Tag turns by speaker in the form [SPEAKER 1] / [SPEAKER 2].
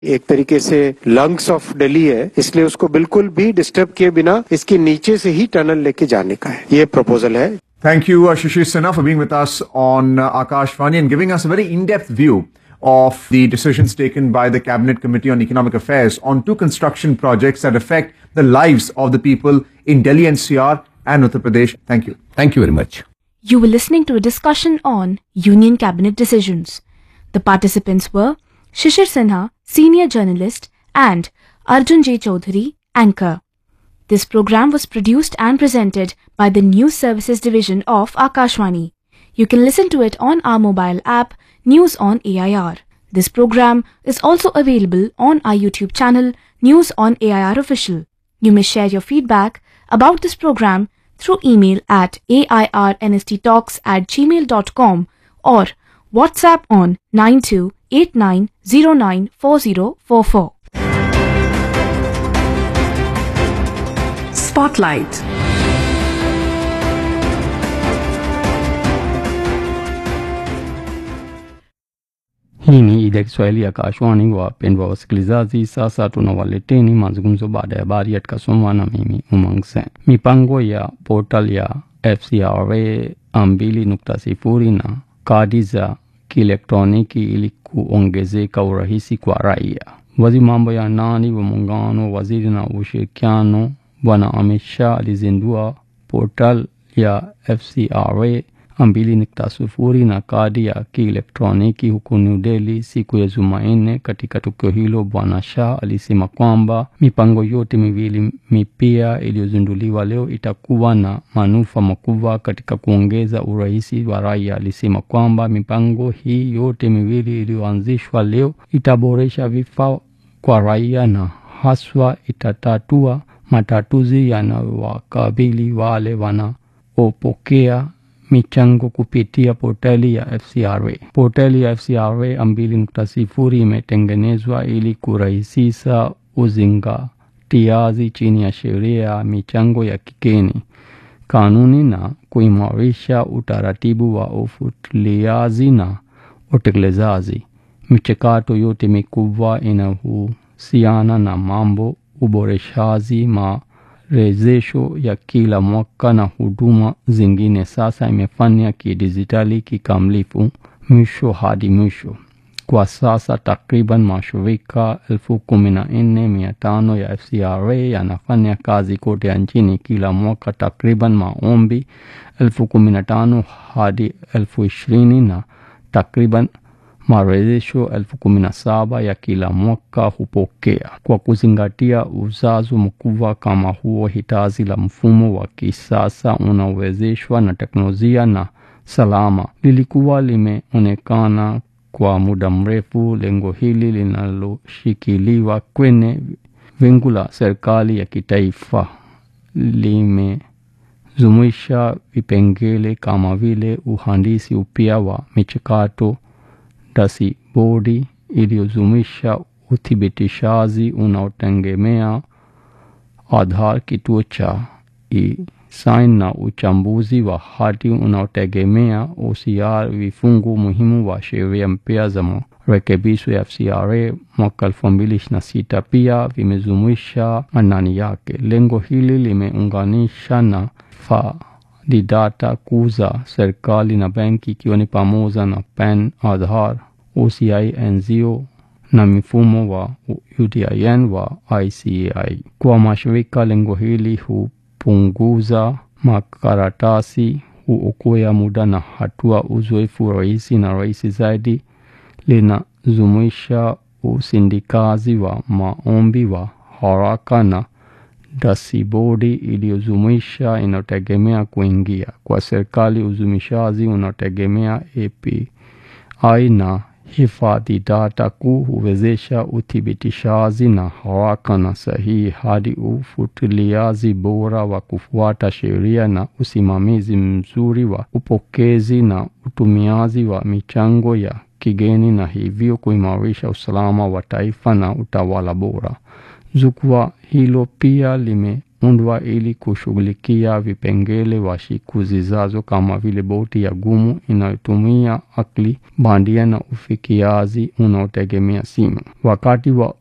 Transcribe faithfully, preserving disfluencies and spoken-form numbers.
[SPEAKER 1] एक तरीके से लंग्स ऑफ दिल्ली है, इसलिए उसको बिल्कुल भी डिस्टर्ब किए बिना इसके नीचे से ही टनल लेके जाने का है, ये प्रपोजल है.
[SPEAKER 2] Thank you, uh, Shishir Sinha, for being with us on uh, Akashvani and giving us a very in-depth view of the decisions taken by the Cabinet Committee on Economic Affairs on two construction projects that affect the lives of the people in Delhi N C R and Uttar Pradesh. Thank you.
[SPEAKER 3] Thank you very much.
[SPEAKER 4] You were listening to a discussion on Union Cabinet decisions. The participants were Shishir Sinha, senior journalist, and Arjun J. Chaudhary, anchor. This program was produced and presented by the News Services Division of Akashvani. You can listen to it on our mobile app, News on A I R. This program is also available on our YouTube channel, News on A I R Official. You may share your feedback about this program through email at airnsttalks at gmail dot com or WhatsApp on nine two eight nine zero nine four zero four four.
[SPEAKER 5] Spotlight.
[SPEAKER 3] Hii ni idhaa Kiswahili ya Akashwani. Wapendwa wasikilizaji, sasa tunawaleteni mazungumzo baada ya habari yatakasomwa na mimi Umang Sen. Mipango ya portal ya F C R A mbili nukta sifuri na kadi za kielektroniki ili kuongezeka urahisi kwa raia. Waziri mambo ya ndani wa muungano, waziri na ushirikiano Bwana Amit Shah alizindua portal ya F C R A mbili nukta sifuri na kadi ya kielektroniki huko New Delhi siku ya Jumanne. Katika tukio hilo, Bwana Shah alisema kwamba mipango yote miwili mipya iliyozinduliwa leo itakuwa na manufaa makubwa katika kuongeza urahisi wa raia. Alisema kwamba mipango hii yote miwili iliyoanzishwa leo itaboresha vifaa kwa raia na haswa itatatua matatuzi yanayowakabili wale wanaopokea michango kupitia portali ya F C R A. Portali ya F C R A mbili nukta sifuri imetengenezwa ili kurahisisha uzingatiaji chini ya sheria ya michango ya kigeni, kanuni na kuimarisha utaratibu wa ufuatiliaji na utekelezaji. Michakato yote mikubwa inahusiana na mambo uboreshaji ma rejesho ya kila mwaka na huduma zingine sasa imefanya kidijitali kikamilifu mwisho hadi mwisho. Kwa sasa takriban mashirika elfu kumi na nne mia tano ya F C R A yanafanya kazi kote nchini. Kila mwaka takriban maombi elfu kumi na tano hadi elfu ishirini na takriban marejesho elfu kumi na saba ya kila mwaka hupokea. Kwa kuzingatia uzazo mkubwa kama huo, hitaji la mfumo wa kisasa unawezeshwa na teknolojia na salama lilikuwa limeonekana kwa muda mrefu. Lengo hili linaloshikiliwa kwenye wingu la serikali ya kitaifa limejumuisha vipengele kama vile uhandisi upya wa michakato, dashibodi iliyojumuisha uthibitishaji unaotegemea Aadhaar, kituo cha e-sign na uchambuzi wa hati unaotegemea O C R. Vifungu muhimu wa sheria mpya za marekebisho ya F C R A mwaka elfu mbili ishirini na sita pia vimejumuisha ndani yake. Lengo hili limeunganisha na fa di data kuu za serikali na benki, ikiwa ni pamoja na P A N, Aadhaar, O C I, N Z O na mifumo wa U D I N wa I C A I. Kwa mashirika, lengo hili hupunguza makaratasi, huokoa muda na hatua uzoefu rahisi na rahisi zaidi. Linajumuisha usindikazi wa maombi wa haraka na dashibodi iliyojumuisha inategemea kuingia kwa serikali. Uzumishaji unategemea A P I na hifadhi data kuu huwezesha uthibitishaji na haraka na sahihi hadi ufuatiliaji bora wa kufuata sheria na usimamizi mzuri wa upokezi na utumiaji wa michango ya kigeni, na hivyo kuimarisha usalama wa taifa na utawala bora. Jukwaa hilo pia undwa ili kushughulikia vipengele wa siku zijazo kama vile boti ya gumu inayotumia akili bandia na ufikiaji unaotegemea simu. Wakati wa